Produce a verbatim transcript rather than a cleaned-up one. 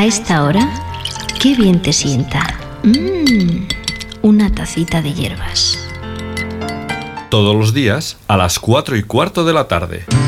esta hora, qué bien te sienta. Mmm, una tacita de hierbas. Todos los días a las cuatro y cuarto de la tarde.